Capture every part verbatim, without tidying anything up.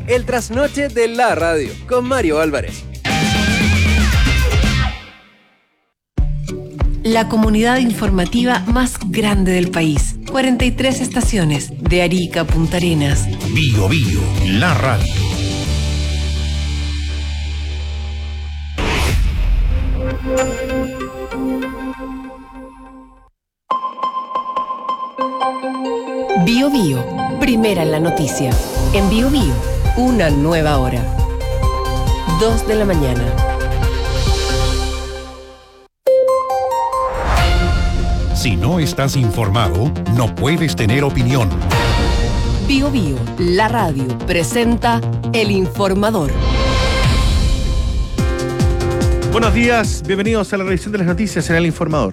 el trasnoche de la radio, con Mario Álvarez. La comunidad informativa más grande del país. cuarenta y tres estaciones, de Arica a Punta Arenas. Bio Bio, la radio. Bio Bio, primera en la noticia. En Bio Bio, una nueva hora. Dos de la mañana. Si no estás informado, no puedes tener opinión. Bio Bio, la radio, presenta El Informador. Buenos días, bienvenidos a la revisión de las noticias en El Informador.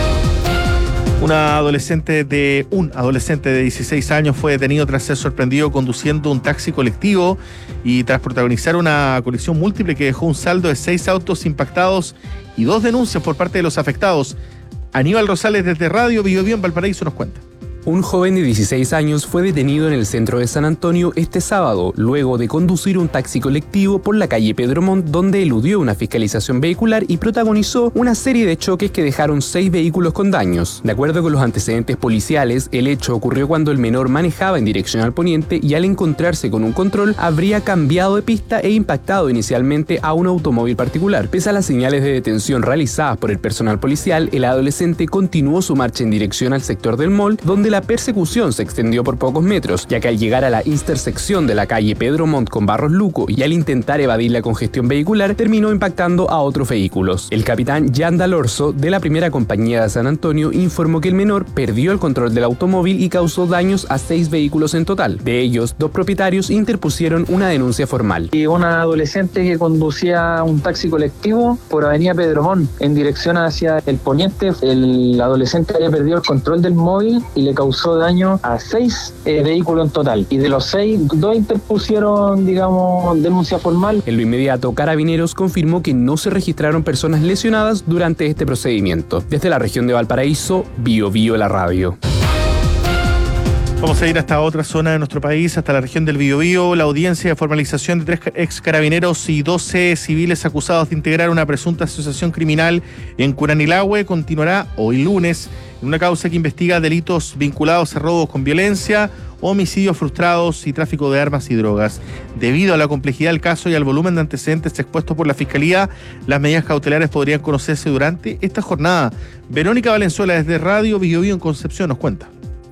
Una adolescente de, un adolescente de dieciséis años fue detenido tras ser sorprendido conduciendo un taxi colectivo y tras protagonizar una colisión múltiple que dejó un saldo de seis autos impactados y dos denuncias por parte de los afectados. Aníbal Rosales desde Radio Bio Bio en Valparaíso nos cuenta. Un joven de dieciséis años fue detenido en el centro de San Antonio este sábado, luego de conducir un taxi colectivo por la calle Pedro Montt, donde eludió una fiscalización vehicular y protagonizó una serie de choques que dejaron seis vehículos con daños. De acuerdo con los antecedentes policiales, el hecho ocurrió cuando el menor manejaba en dirección al poniente y al encontrarse con un control, habría cambiado de pista e impactado inicialmente a un automóvil particular. Pese a las señales de detención realizadas por el personal policial, el adolescente continuó su marcha en dirección al sector del mall, donde la persecución se extendió por pocos metros, ya que al llegar a la intersección de la calle Pedro Montt con Barros Luco y al intentar evadir la congestión vehicular, terminó impactando a otros vehículos. El capitán Jan Dalorzo, de la primera compañía de San Antonio, informó que el menor perdió el control del automóvil y causó daños a seis vehículos en total. De ellos, dos propietarios interpusieron una denuncia formal. Y una adolescente que conducía un taxi colectivo por avenida Pedro Montt en dirección hacia el poniente, el adolescente había perdido el control del móvil y le causó daño a seis eh, vehículos en total. Y de los seis, dos interpusieron, digamos, denuncia formal. En lo inmediato, Carabineros confirmó que no se registraron personas lesionadas durante este procedimiento. Desde la región de Valparaíso, Bio Bio la radio. Vamos a ir hasta otra zona de nuestro país, hasta la región del Biobío. La audiencia de formalización de tres ex carabineros y doce civiles acusados de integrar una presunta asociación criminal en Curanilahue continuará hoy lunes en una causa que investiga delitos vinculados a robos con violencia, homicidios frustrados y tráfico de armas y drogas. Debido a la complejidad del caso y al volumen de antecedentes expuestos por la Fiscalía, las medidas cautelares podrían conocerse durante esta jornada. Verónica Valenzuela desde Radio Biobío en Concepción nos cuenta.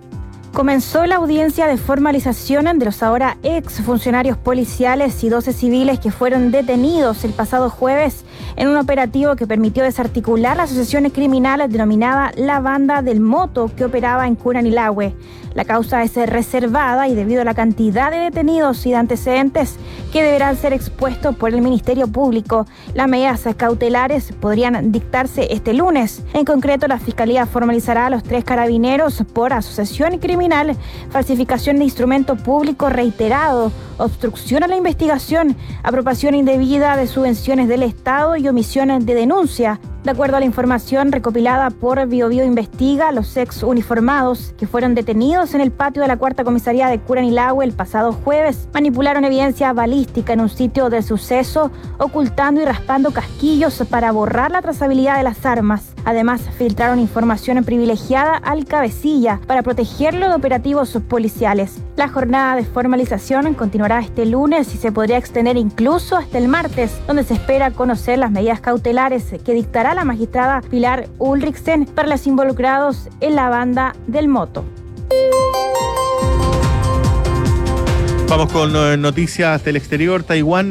Comenzó la audiencia de formalización de los ahora ex funcionarios policiales y doce civiles que fueron detenidos el pasado jueves en un operativo que permitió desarticular la asociación criminal denominada La Banda del Moto que operaba en Curanilahue. La causa es reservada y debido a la cantidad de detenidos y de antecedentes que deberán ser expuestos por el Ministerio Público, las medidas cautelares podrían dictarse este lunes. En concreto, la Fiscalía formalizará a los tres carabineros por asociación criminal, falsificación de instrumento público reiterado, obstrucción a la investigación, apropiación indebida de subvenciones del Estado y omisión de denuncia. De acuerdo a la información recopilada por Bio Bio Investiga, los ex uniformados que fueron detenidos en el patio de la cuarta comisaría de Curanilahue el pasado jueves manipularon evidencia balística en un sitio del suceso, ocultando y raspando casquillos para borrar la trazabilidad de las armas. Además, filtraron información privilegiada al cabecilla para protegerlo de operativos policiales. La jornada de formalización continuará este lunes y se podría extender incluso hasta el martes, donde se espera conocer las medidas cautelares que dictará la magistrada Pilar Ulrichsen para los involucrados en la banda del moto. Vamos con noticias del exterior. Taiwán